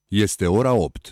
Este ora 8.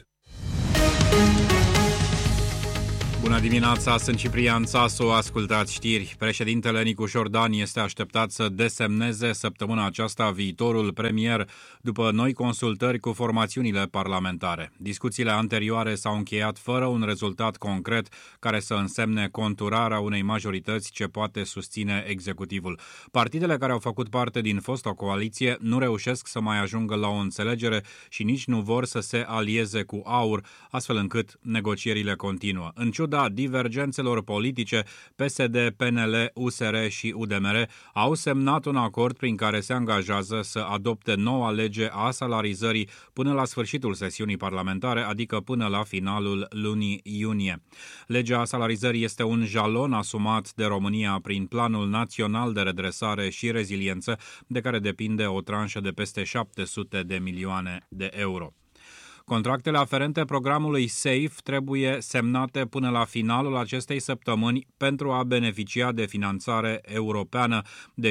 Bună dimineața, sunt Ciprian Țasu, ascultați știri. Președintele Nicușor Dan este așteptat să desemneze săptămâna aceasta viitorul premier după noi consultări cu formațiunile parlamentare. Discuțiile anterioare s-au încheiat fără un rezultat concret care să însemne conturarea unei majorități ce poate susține executivul. Partidele care au făcut parte din fosta coaliție nu reușesc să mai ajungă la o înțelegere și nici nu vor să se alieze cu AUR, astfel încât negocierile continuă. În ciuda divergențelor politice, PSD, PNL, USR și UDMR au semnat un acord prin care se angajează să adopte noua lege a salarizării până la sfârșitul sesiunii parlamentare, adică până la finalul lunii iunie. Legea salarizării este un jalon asumat de România prin Planul Național de Redresare și Reziliență, de care depinde o tranșă de peste 700 de milioane de euro. Contractele aferente programului SAFE trebuie semnate până la finalul acestei săptămâni pentru a beneficia de finanțare europeană de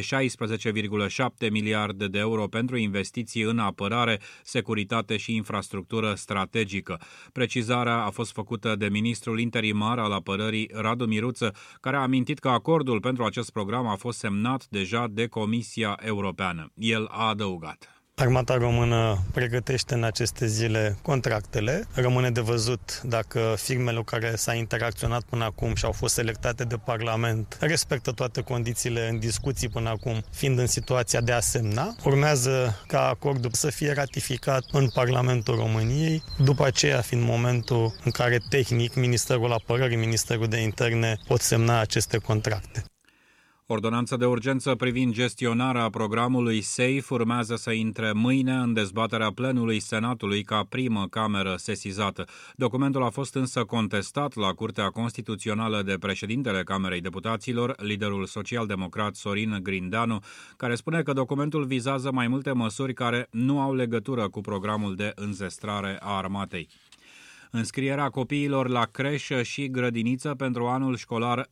16,7 miliarde de euro pentru investiții în apărare, securitate și infrastructură strategică. Precizarea a fost făcută de ministrul interimar al apărării Radu Miruță, care a amintit că acordul pentru acest program a fost semnat deja de Comisia Europeană. El a adăugat: Armata română pregătește în aceste zile contractele. Rămâne de văzut dacă firmele cu care s-a interacționat până acum și au fost selectate de Parlament respectă toate condițiile în discuții până acum, fiind în situația de a semna. Urmează ca acordul să fie ratificat în Parlamentul României, după aceea fiind momentul în care tehnic Ministerul Apărării, Ministerul de Interne pot semna aceste contracte. Ordonanța de urgență privind gestionarea programului SAFE urmează să intre mâine în dezbaterea plenului Senatului ca primă cameră sesizată. Documentul a fost însă contestat la Curtea Constituțională de președintele Camerei Deputaților, liderul social-democrat Sorin Grindeanu, care spune că documentul vizează mai multe măsuri care nu au legătură cu programul de înzestrare a armatei. Înscrierea copiilor la creșă și grădiniță pentru anul școlar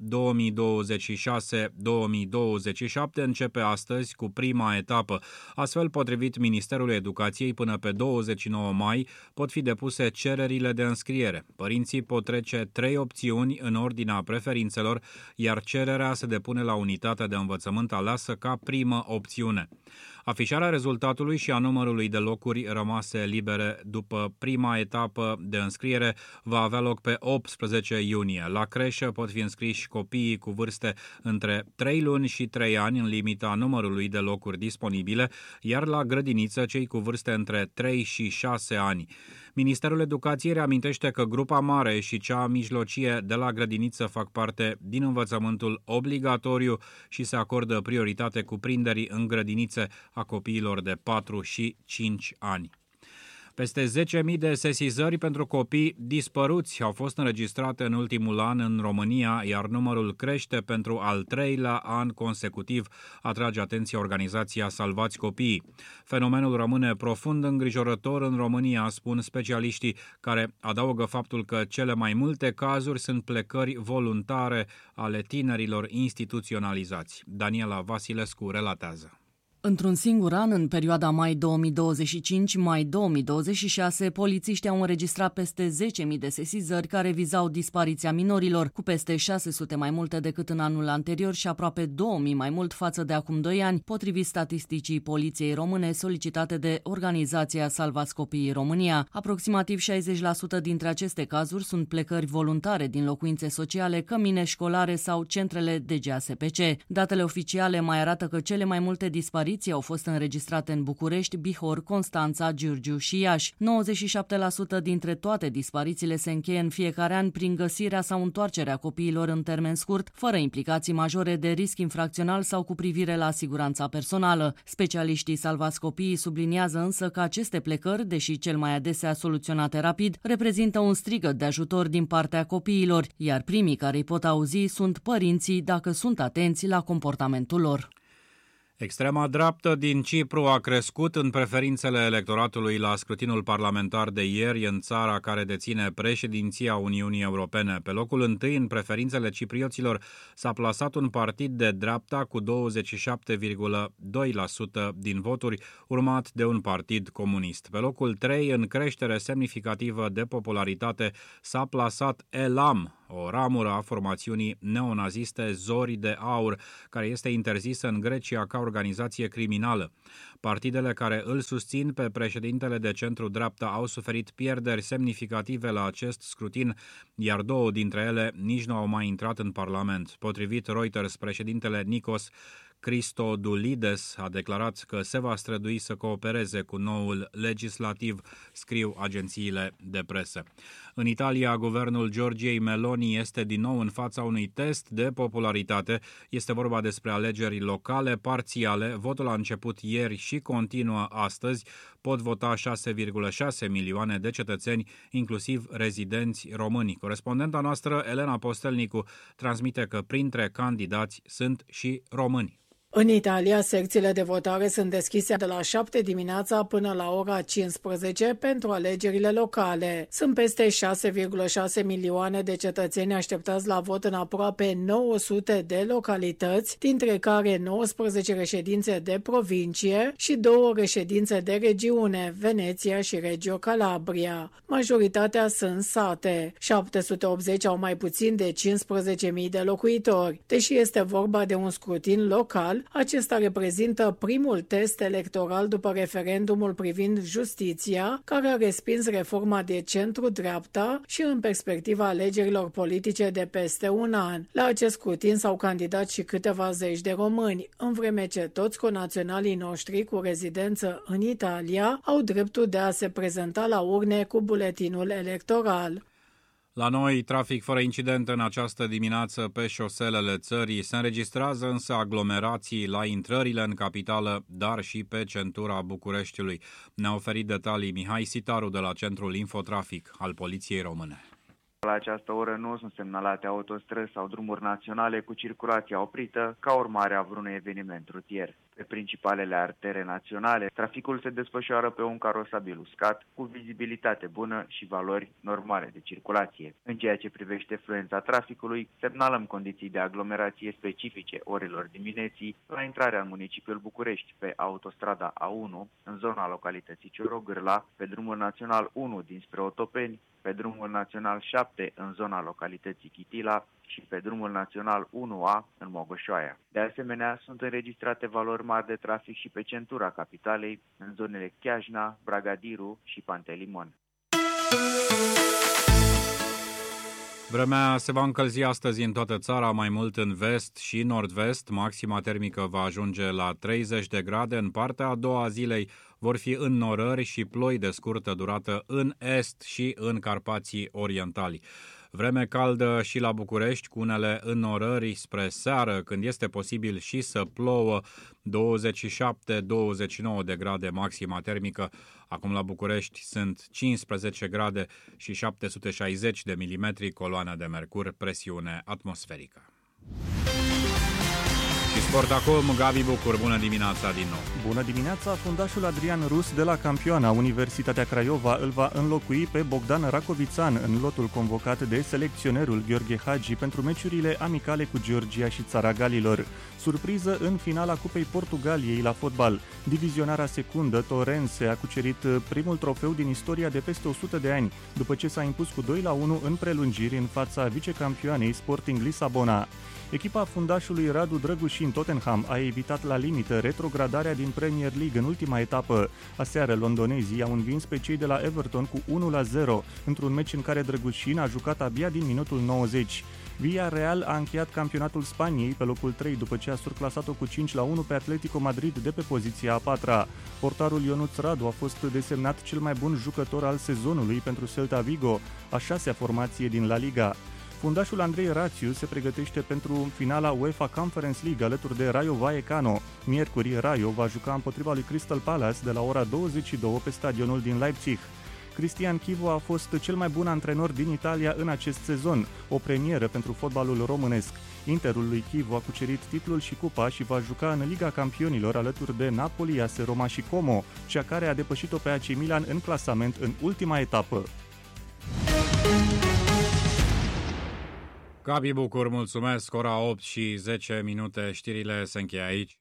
2026-2027 începe astăzi cu prima etapă. Astfel, potrivit Ministerului Educației, până pe 29 mai pot fi depuse cererile de înscriere. Părinții pot trece 3 opțiuni în ordinea preferințelor, iar cererea se depune la unitatea de învățământ aleasă ca primă opțiune. Afișarea rezultatului și a numărului de locuri rămase libere după prima etapă de înscriere va avea loc pe 18 iunie. La creșă pot fi înscriși copiii cu vârste între 3 luni și 3 ani în limita numărului de locuri disponibile, iar la grădiniță cei cu vârste între 3 și 6 ani. Ministerul Educației reamintește că grupa mare și cea mijlocie de la grădiniță fac parte din învățământul obligatoriu și se acordă prioritate cuprinderii în grădinițe a copiilor de 4 și 5 ani. Peste 10.000 de sesizări pentru copii dispăruți au fost înregistrate în ultimul an în România, iar numărul crește pentru al 3-lea an consecutiv, atrage atenția organizația Salvați Copiii. Fenomenul rămâne profund îngrijorător în România, spun specialiștii, care adaugă faptul că cele mai multe cazuri sunt plecări voluntare ale tinerilor instituționalizați. Daniela Vasilescu relatează. Într-un singur an, în perioada mai 2025-mai 2026, polițiștii au înregistrat peste 10.000 de sesizări care vizau dispariția minorilor, cu peste 600 mai multe decât în anul anterior și aproape 2.000 mai mult față de acum 2 ani, potrivit statisticii Poliției Române solicitate de organizația Salvați Copiii România. Aproximativ 60% dintre aceste cazuri sunt plecări voluntare din locuințe sociale, cămine școlare sau centrele de GASPC. Datele oficiale mai arată că cele mai multe dispariții au fost înregistrate în București, Bihor, Constanța, Giurgiu și Iași. 97% dintre toate disparițiile se încheie în fiecare an prin găsirea sau întoarcerea copiilor în termen scurt, fără implicații majore de risc infracțional sau cu privire la siguranța personală. Specialiștii Salvați Copiii subliniază însă că aceste plecări, deși cel mai adesea soluționate rapid, reprezintă un strigăt de ajutor din partea copiilor, iar primii care îi pot auzi sunt părinții dacă sunt atenți la comportamentul lor. Extrema dreaptă din Cipru a crescut în preferințele electoratului la scrutinul parlamentar de ieri în țara care deține președinția Uniunii Europene. Pe locul întâi în preferințele ciprioților s-a plasat un partid de dreapta cu 27,2% din voturi, urmat de un partid comunist. Pe locul 3, în creștere semnificativă de popularitate, s-a plasat ELAM, o ramură a formațiunii neonaziste Zori de Aur, care este interzisă în Grecia ca organizație criminală. Partidele care îl susțin pe președintele de centru-dreapta au suferit pierderi semnificative la acest scrutin, iar două dintre ele nici nu au mai intrat în Parlament. Potrivit Reuters, președintele Nikos Christodoulides a declarat că se va strădui să coopereze cu noul legislativ, scriu agențiile de presă. În Italia, guvernul Giorgiei Meloni este din nou în fața unui test de popularitate. Este vorba despre alegeri locale parțiale. Votul a început ieri și continuă astăzi. Pot vota 6,6 milioane de cetățeni, inclusiv rezidenți români. Corespondenta noastră, Elena Postelnicu, transmite că printre candidați sunt și români. În Italia, secțiile de votare sunt deschise de la 7 dimineața până la ora 15 pentru alegerile locale. Sunt peste 6,6 milioane de cetățeni așteptați la vot în aproape 900 de localități, dintre care 19 reședințe de provincie și 2 reședințe de regiune, Veneția și Reggio Calabria. Majoritatea sunt sate. 780 au mai puțin de 15.000 de locuitori. Deși este vorba de un scrutin local, acesta reprezintă primul test electoral după referendumul privind justiția, care a respins reforma de centru-dreapta și în perspectiva alegerilor politice de peste un an. La acest scrutin s-au candidat și câteva zeci de români, în vreme ce toți conaționalii noștri cu rezidență în Italia au dreptul de a se prezenta la urne cu buletinul electoral. La noi, trafic fără incident în această dimineață pe șoselele țării. Se înregistrează însă aglomerații la intrările în capitală, dar și pe centura Bucureștiului. Ne-a oferit detalii Mihai Sitaru de la Centrul Infotrafic al Poliției Române. La această oră nu sunt semnalate autostrăzi sau drumuri naționale cu circulația oprită ca urmare a vreunui eveniment rutier. Pe principalele artere naționale, traficul se desfășoară pe un carosabil uscat, cu vizibilitate bună și valori normale de circulație. În ceea ce privește fluența traficului, semnalăm condiții de aglomerație specifice orelor dimineții la intrarea în municipiul București pe autostrada A1, în zona localității Ciorogârla, pe drumul național 1 dinspre Otopeni, pe drumul național 7 în zona localității Chitila și pe drumul național 1A în Mogoșoaia. De asemenea, sunt înregistrate valori mari de trafic și pe centura capitalei, în zonele Chiajna, Bragadiru și Pantelimon. Vremea se va încălzi astăzi în toată țara, mai mult în vest și nord-vest. Maxima termică va ajunge la 30 de grade. În partea a doua a zilei vor fi înnorări și ploi de scurtă durată în est și în Carpații Orientali. Vreme caldă și la București, cu unele înnorări spre seară, când este posibil și să plouă, 27-29 de grade maxima termică. Acum la București sunt 15 grade și 760 de milimetri coloană de mercur, presiune atmosferică. Și sport acum, Gabi Bucur, bună dimineața din nou! Bună dimineața! Fundașul Adrian Rus de la Campioana, Universitatea Craiova, îl va înlocui pe Bogdan Racovițan în lotul convocat de selecționerul Gheorghe Hagi pentru meciurile amicale cu Georgia și Țara Galilor. Surpriză în finala Cupei Portugaliei la fotbal. Divizionarea secundă, Torrense, a cucerit primul trofeu din istoria de peste 100 de ani, după ce s-a impus cu 2-1 în prelungiri în fața vicecampioanei Sporting Lisabona. Echipa fundașului Radu Drăgușin Tottenham a evitat la limită retrogradarea din Premier League în ultima etapă. Aseară, londonezii au învins pe cei de la Everton cu 1-0, într-un meci în care Drăgușin a jucat abia din minutul 90. Villarreal a încheiat campionatul Spaniei pe locul 3 după ce a surclasat-o cu 5-1 pe Atletico Madrid de pe poziția a 4-a. Portarul Ionuț Radu a fost desemnat cel mai bun jucător al sezonului pentru Celta Vigo, a 6-a formație din La Liga. Fundașul Andrei Rațiu se pregătește pentru finala UEFA Conference League alături de Rayo Vallecano. Miercuri, Rayo va juca împotriva lui Crystal Palace de la ora 22 pe stadionul din Leipzig. Cristian Chivu a fost cel mai bun antrenor din Italia în acest sezon, o premieră pentru fotbalul românesc. Interul lui Chivu a cucerit titlul și cupa și va juca în Liga Campionilor alături de Napoli, AS Roma și Como, cea care a depășit-o pe AC Milan în clasament în ultima etapă. Gabi Bucur, mulțumesc. Ora 8 și 10 minute. Știrile se încheie aici.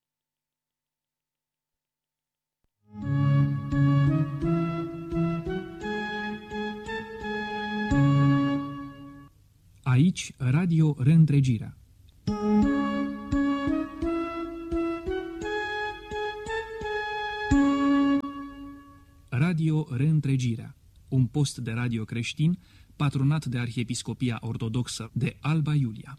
Aici, Radio Reîntregirea. Radio Reîntregirea, un post de radio creștin patronat de Arhiepiscopia Ortodoxă de Alba Iulia.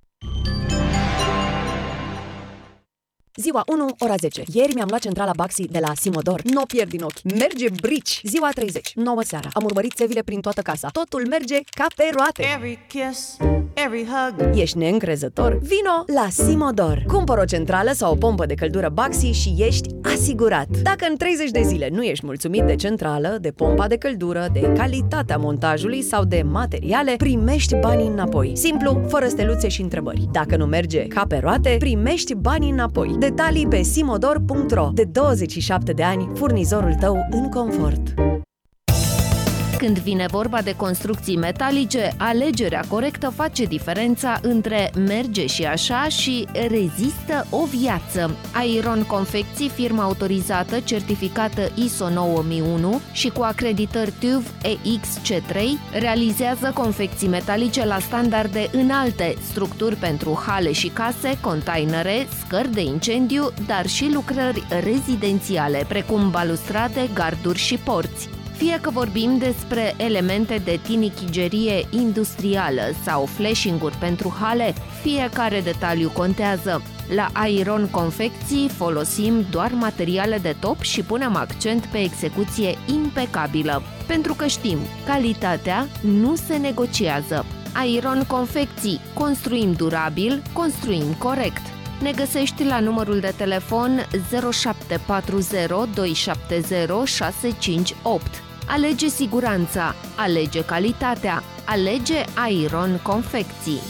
Ziua 1, ora 10. Ieri mi-am luat centrala Baxi de la Simodor. N-o pierd din ochi. Merge brici. Ziua 30, 9 seara. Am urmărit țevile prin toată casa. Totul merge ca pe roate. Every kiss, every hug. Ești neîncrezător? Vino la Simodor. Cumpără o centrală sau o pompă de căldură Baxi și ești asigurat. Dacă în 30 de zile nu ești mulțumit de centrală, de pompa de căldură, de calitatea montajului sau de materiale, primești banii înapoi. Simplu, fără steluțe și întrebări. Dacă nu merge ca pe roate, primești banii înapoi. Detalii pe simodor.ro. De 27 de ani, furnizorul tău în confort. Când vine vorba de construcții metalice, alegerea corectă face diferența între merge și așa și rezistă o viață. Iron Confecții, firma autorizată, certificată ISO 9001 și cu acreditări TÜV EXC3, realizează confecții metalice la standarde înalte, structuri pentru hale și case, containere, scări de incendiu, dar și lucrări rezidențiale, precum balustrade, garduri și porți. Fie că vorbim despre elemente de tinichigerie industrială sau flashing-uri pentru hale, fiecare detaliu contează. La Iron Confecții folosim doar materiale de top și punem accent pe execuție impecabilă. Pentru că știm, calitatea nu se negociază. Iron Confecții. Construim durabil, construim corect. Ne găsești la numărul de telefon 0740 270 658. Alege siguranța, alege calitatea, alege Iron Confecții.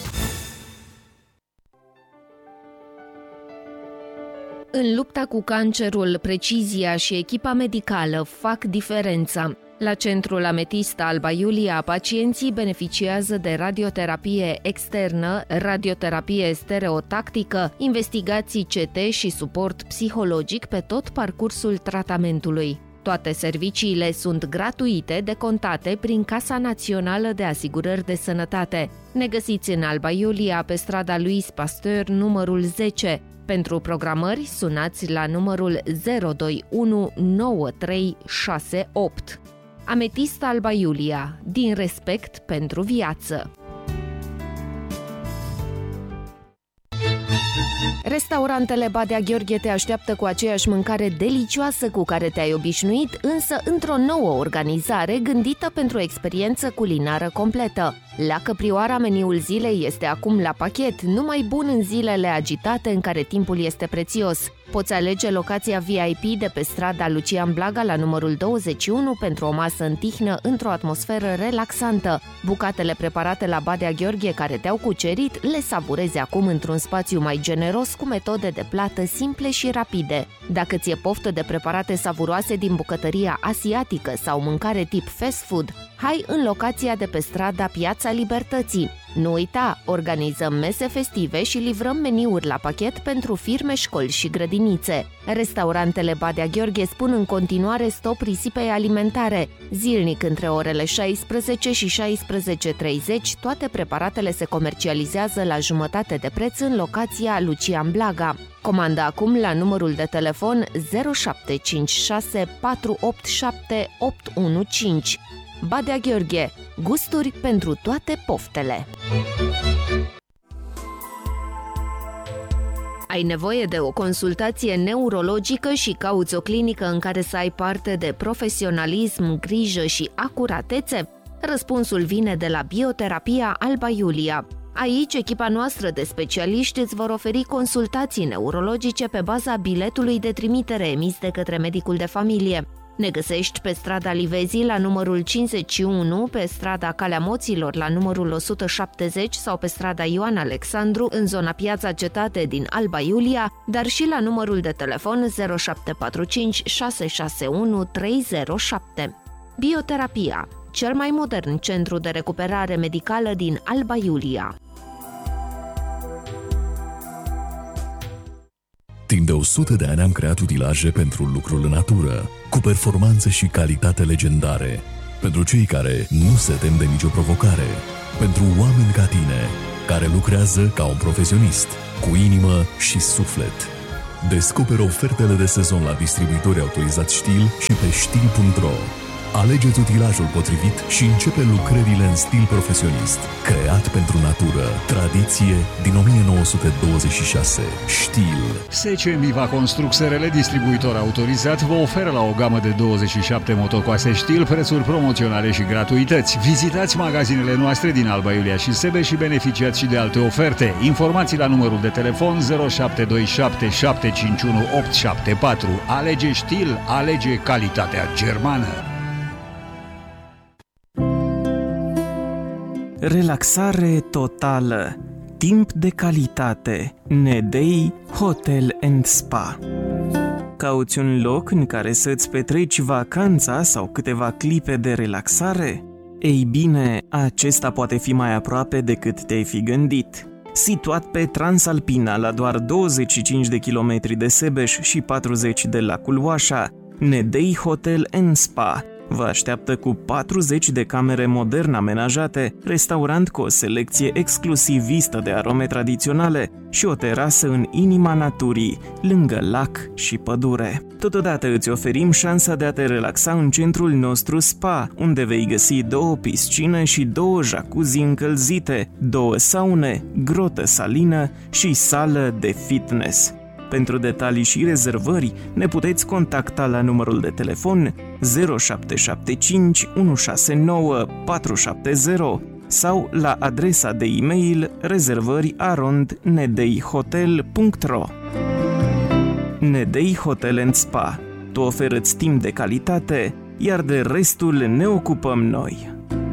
În lupta cu cancerul, precizia și echipa medicală fac diferența. La Centrul Ametist Alba Iulia, pacienții beneficiază de radioterapie externă, radioterapie stereotactică, investigații CT și suport psihologic pe tot parcursul tratamentului. Toate serviciile sunt gratuite, decontate prin Casa Națională de Asigurări de Sănătate. Ne găsiți în Alba Iulia, pe strada Louis Pasteur, numărul 10. Pentru programări, sunați la numărul 021 9368. Ametist Alba Iulia, din respect pentru viață. Restaurantele Badea Gheorghe te așteaptă cu aceeași mâncare delicioasă cu care te-ai obișnuit, însă într-o nouă organizare gândită pentru o experiență culinară completă. La Căprioara, meniul zilei este acum la pachet, numai bun în zilele agitate în care timpul este prețios. Poți alege locația VIP de pe strada Lucian Blaga la numărul 21 pentru o masă în tihnă într-o atmosferă relaxantă. Bucatele preparate la Badea Gheorghe care te-au cucerit le savurezi acum într-un spațiu mai generos cu metode de plată simple și rapide. Dacă ți-e poftă de preparate savuroase din bucătăria asiatică sau mâncare tip fast food, hai în locația de pe strada Piața Libertății. Nu uita, organizăm mese festive și livrăm meniuri la pachet pentru firme, școli și grădinițe. Restaurantele Badea Gheorghe spun în continuare stop risipei alimentare. Zilnic între orele 16 și 16:30, toate preparatele se comercializează la jumătate de preț în locația Lucian Blaga. Comanda acum la numărul de telefon 0756 487 815. Badea Gheorghe, gusturi pentru toate poftele. Ai nevoie de o consultație neurologică și cauți o clinică în care să ai parte de profesionalism, grijă și acuratețe? Răspunsul vine de la Bioterapia Alba Iulia. Aici, echipa noastră de specialiști îți vor oferi consultații neurologice pe baza biletului de trimitere emis de către medicul de familie. Ne găsești pe strada Livezii la numărul 51, pe strada Calea Moților la numărul 170 sau pe strada Ioan Alexandru în zona Piața Cetate din Alba Iulia, dar și la numărul de telefon 0745 661 307. Bioterapia, cel mai modern centru de recuperare medicală din Alba Iulia. Timp de 100 de ani am creat utilaje pentru lucrul în natură, cu performanțe și calitate legendare. Pentru cei care nu se tem de nicio provocare. Pentru oameni ca tine, care lucrează ca un profesionist, cu inimă și suflet. Descoperă ofertele de sezon la distribuitori autorizați Stihl și pe stihl.ro. Alegeți utilajul potrivit și începe lucrările în stil profesionist. Creat pentru natură. Tradiție din 1926. Stihl. SCM Viva Construc SRL, distribuitor autorizat, vă oferă la o gamă de 27 motocoase Stihl prețuri promoționale și gratuități. Vizitați magazinele noastre din Alba Iulia și Sebeș și beneficiați și de alte oferte. Informații la numărul de telefon 0727 751 874. Alege Stihl, alege calitatea germană. Relaxare totală, timp de calitate, Nedei Hotel & Spa. Cauți un loc în care să-ți petreci vacanța sau câteva clipe de relaxare? Ei bine, acesta poate fi mai aproape decât te-ai fi gândit. Situat pe Transalpina, la doar 25 de kilometri de Sebeș și 40 de lacul Oașa, Nedei Hotel & Spa vă așteaptă cu 40 de camere modern amenajate, restaurant cu o selecție exclusivistă de arome tradiționale și o terasă în inima naturii, lângă lac și pădure. Totodată îți oferim șansa de a te relaxa în centrul nostru spa, unde vei găsi 2 piscine și 2 jacuzzi încălzite, 2 saune, grotă salină și sală de fitness. Pentru detalii și rezervări, ne puteți contacta la numărul de telefon 0775 169 470 sau la adresa de e-mail rezervări@nedeihotel.ro. Nedei Hotel & Spa. Tu oferă-ți timp de calitate, iar de restul ne ocupăm noi.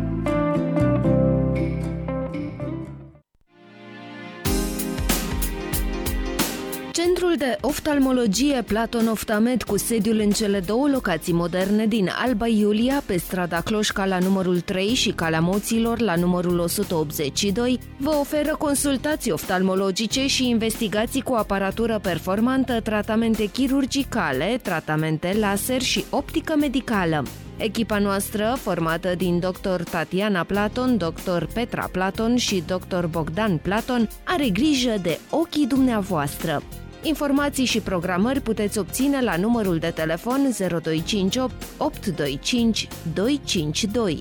Centrul de oftalmologie Platon Oftamed, cu sediul în cele 2 locații moderne din Alba Iulia, pe strada Cloșca la numărul 3 și Calea Moților la numărul 182, vă oferă consultații oftalmologice și investigații cu aparatură performantă, tratamente chirurgicale, tratamente laser și optică medicală. Echipa noastră, formată din Dr. Tatiana Platon, Dr. Petra Platon și Dr. Bogdan Platon, are grijă de ochii dumneavoastră. Informații și programări puteți obține la numărul de telefon 0258 825 252.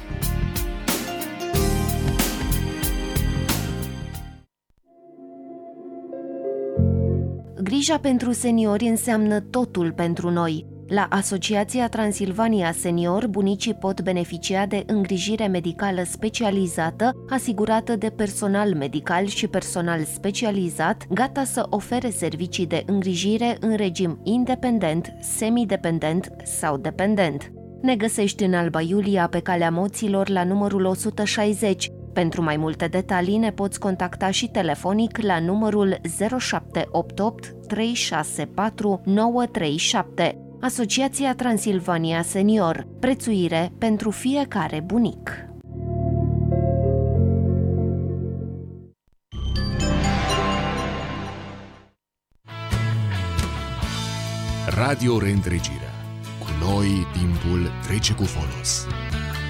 Grija pentru seniori înseamnă totul pentru noi. La Asociația Transilvania Senior, bunicii pot beneficia de îngrijire medicală specializată, asigurată de personal medical și personal specializat, gata să ofere servicii de îngrijire în regim independent, semidependent sau dependent. Ne găsești în Alba Iulia, pe Calea Moților, la numărul 160. Pentru mai multe detalii ne poți contacta și telefonic la numărul 0788 364 937. Asociația Transilvania Senior. Prețuire pentru fiecare bunic. Radio Reîntregirea. Cu noi timpul trece cu folos.